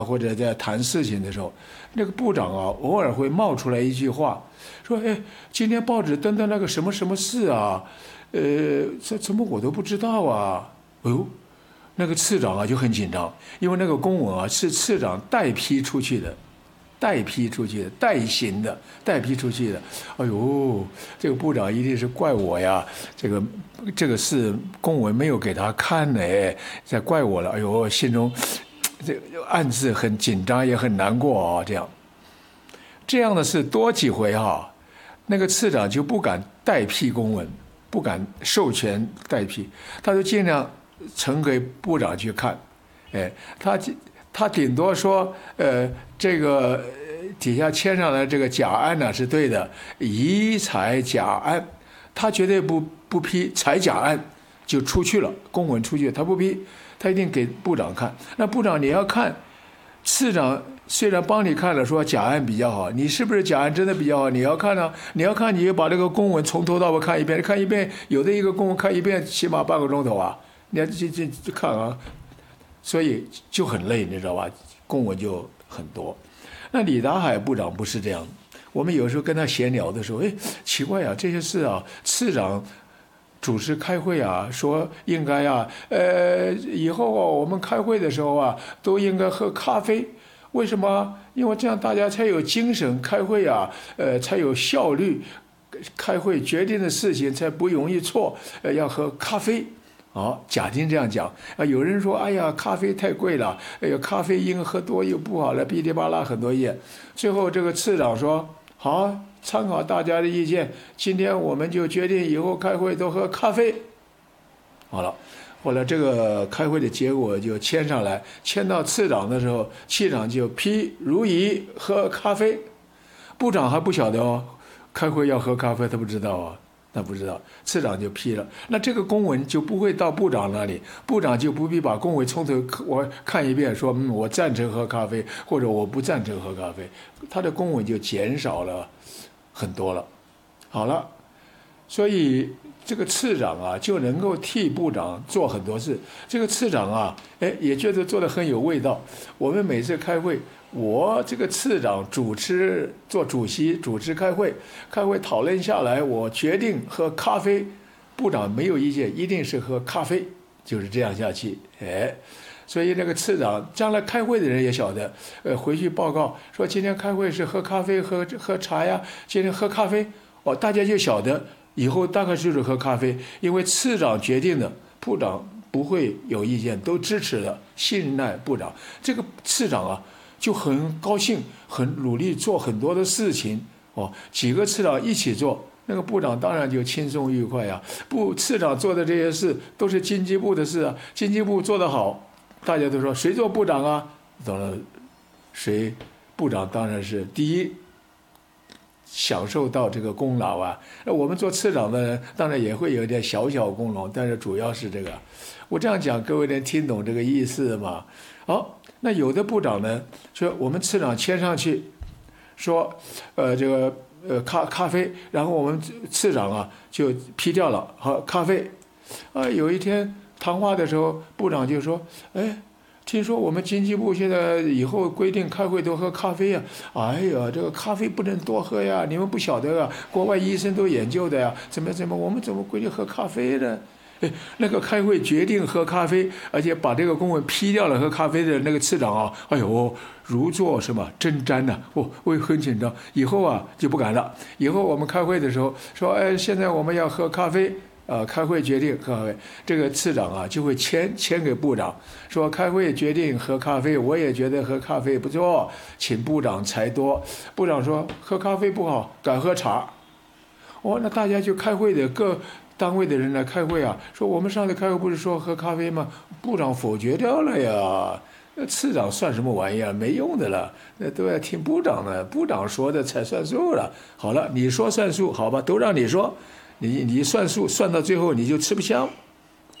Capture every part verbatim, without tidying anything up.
或者在谈事情的时候，那个部长啊，偶尔会冒出来一句话，说：“哎，今天报纸登的那个什么什么事啊，呃，这怎么我都不知道啊？”哎呦，那个次长啊就很紧张，因为那个公文啊是次长代批出去的，代批出去的，代行的，代批出去的。哎呦，这个部长一定是怪我呀，这个这个事公文没有给他看呢，在怪我了。哎呦，心中。这暗自很紧张，也很难过啊。这样，这样的事多几回哈，那个次长就不敢代批公文，不敢授权代批，他就尽量呈给部长去看。哎，他他顶多说，呃，这个底下签上来这个甲案呢是对的，移采甲案，他绝对不不批采甲案就出去了，公文出去，他不批。他一定给部长看，那部长你要看，次长虽然帮你看了，说甲案比较好，你是不是甲案真的比较好？你要看啊，你要看，你就把这个公文从头到尾看一遍，看一遍，有的一个公文看一遍起码半个钟头啊，你要这这这看啊，所以就很累，你知道吧？公文就很多。那李达海部长不是这样，我们有时候跟他闲聊的时候，哎，奇怪啊，这些事啊，次长。主持开会啊，说应该啊，呃，以后啊，我们开会的时候啊，都应该喝咖啡。为什么？因为这样大家才有精神开会啊，呃，才有效率，开会决定的事情才不容易错。呃，要喝咖啡。好，假定这样讲啊，有人说，哎呀，咖啡太贵了，哎呀，咖啡因喝多又不好了，噼里啪啦很多页。最后这个次长说，好。参考大家的意见，今天我们就决定以后开会都喝咖啡。好了，后来这个开会的结果就签上来，签到次长的时候，次长就批如仪喝咖啡。部长还不晓得哦，开会要喝咖啡，他不知道啊，他不知道，次长就批了。那这个公文就不会到部长那里，部长就不必把公文从头我看一遍，说嗯，我赞成喝咖啡，或者我不赞成喝咖啡，他的公文就减少了。很多了，好了，所以这个次长啊就能够替部长做很多事。这个次长啊，哎，也觉得做得很有味道。我们每次开会，我这个次长主持做主席，主持开会，开会讨论下来，我决定喝咖啡，部长没有意见，一定是喝咖啡，就是这样下去，哎。所以那个次长将来开会的人也晓得，呃，回去报告说今天开会是喝咖啡、喝喝茶呀，今天喝咖啡，哦，大家就晓得以后大概就是喝咖啡，因为次长决定的，部长不会有意见，都支持的，信赖部长。这个次长啊就很高兴，很努力做很多的事情，哦，几个次长一起做。那个部长当然就轻松愉快呀。部次长做的这些事都是经济部的事啊，经济部做得好。大家都说谁做部长啊？当然，谁部长当然是第一，享受到这个功劳啊。那我们做次长的人当然也会有一点小小功劳，但是主要是这个。我这样讲，各位能听懂这个意思吗？好，那有的部长呢，说我们次长签上去，说呃这个呃咖咖啡，然后我们次长啊就批掉了，好咖啡。啊，有一天。谈话的时候，部长就说：“哎，听说我们经济部现在以后规定开会都喝咖啡呀、啊！哎呀，这个咖啡不能多喝呀！你们不晓得啊，国外医生都研究的呀，怎么怎么，我们怎么规定喝咖啡呢？哎，那个开会决定喝咖啡，而且把这个公文批掉了喝咖啡的那个次长啊，哎呦，如坐什么针毡呐、啊！哦，我也很紧张，以后啊就不敢了。以后我们开会的时候说，哎，现在我们要喝咖啡。”呃，开会决定喝咖啡，这个次长啊就会签签给部长，说开会决定喝咖啡，我也觉得喝咖啡不错，请部长裁多。部长说喝咖啡不好，改喝茶。哦，那大家就开会的各单位的人来开会啊，说我们上次开会不是说喝咖啡吗？部长否决掉了呀。那次长算什么玩意儿？没用的了，那都要听部长的，部长说的才算数了。好了，你说算数，好吧，都让你说。你你算数算到最后你就吃不消，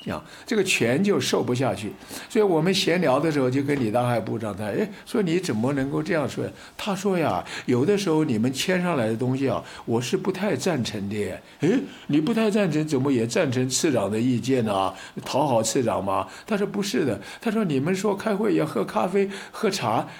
啊，这个权就受不下去，所以我们闲聊的时候就跟李大海部长谈，哎，说你怎么能够这样说？他说呀，有的时候你们签上来的东西啊，我是不太赞成的。哎，你不太赞成，怎么也赞成次长的意见呢？讨好次长吗？他说不是的，他说你们说开会要喝咖啡、喝茶，